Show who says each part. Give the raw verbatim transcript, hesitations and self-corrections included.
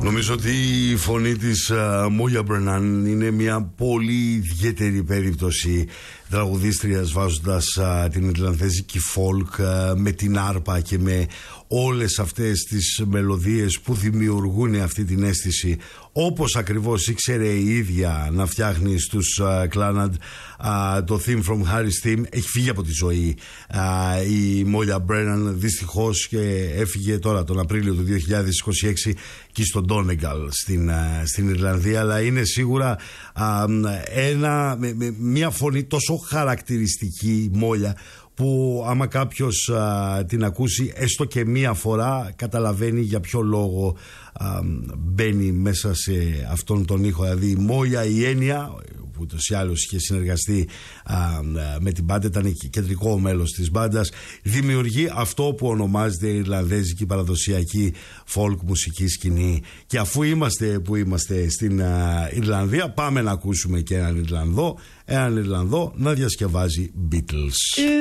Speaker 1: Νομίζω ότι η φωνή της Μόλια Μπρενάν είναι μια πολύ ιδιαίτερη περίπτωση τραγουδίστριας, βάζοντας uh, την ιρλανδέζικη folk uh, με την άρπα και με όλες αυτές τις μελωδίες που δημιουργούν αυτή την αίσθηση, όπως ακριβώς ήξερε η ίδια να φτιάχνει στους uh, Clannad uh, το theme from Harry's Theme. Έχει φύγει από τη ζωή uh, η Μόλια Μπρέναν δυστυχώς, και έφυγε τώρα τον Απρίλιο του δύο χιλιάδες είκοσι έξι και στο Donegal στην, uh, στην Ιρλανδία, αλλά είναι σίγουρα uh, ένα, με, με, μια φωνή τόσο χαρακτηριστική, Μόλια, που άμα κάποιος α, την ακούσει έστω και μία φορά καταλαβαίνει για ποιο λόγο α, μπαίνει μέσα σε αυτόν τον ήχο. Δηλαδή η Μόλια, η έννοια που ούτως ή άλλως είχε συνεργαστεί α, με την μπάντα, ήταν κεντρικό μέλος της μπάντας, δημιουργεί αυτό που ονομάζεται η Ιρλανδέζικη παραδοσιακή folk μουσική σκηνή. Και αφού είμαστε που είμαστε στην α, Ιρλανδία, πάμε να ακούσουμε και έναν Ιρλανδό έναν Ιρλανδό να διασκευάζει Beatles.